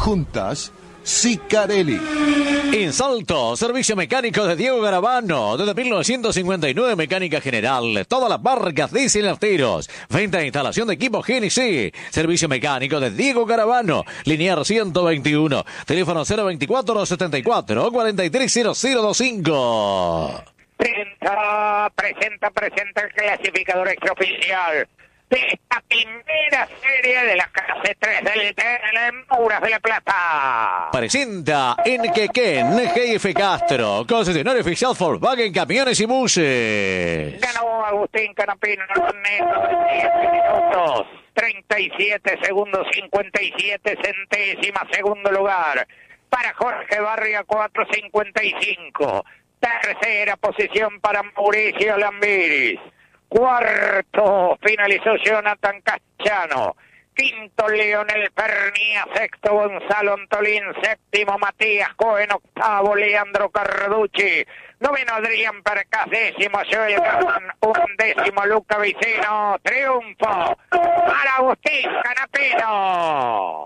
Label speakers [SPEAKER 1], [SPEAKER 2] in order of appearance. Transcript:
[SPEAKER 1] juntas, Sicarelli.
[SPEAKER 2] En Salto, servicio mecánico de Diego Garabano. Desde 1959, mecánica general. Todas las marcas diésel y nafteros. Venta e instalación de equipos GNC. Servicio mecánico de Diego Garabano. Linear 121. Teléfono 024-74-430025.
[SPEAKER 3] Presenta el clasificador extraoficial de esta primera serie de la clase 3 del Muras de la Plata.
[SPEAKER 2] Presenta en Quequén, GF Castro, concesionario oficial Volkswagen Camiones y Buses.
[SPEAKER 3] Ganó Agustín Canapino en 10 minutos, 37 segundos, 57 centésimas, segundo lugar. Para Jorge Barria, 4.55. Tercera posición para Mauricio Lambiris. Cuarto finalizó Jonathan Castellano. Quinto Leonel Pernía. Sexto Gonzalo Antolín. Séptimo Matías Cohen. Octavo Leandro Carducci. Noveno Adrián Percas. Décimo Joel Guzmán. Undécimo Luca Vicino. Triunfo para Agustín Canapino.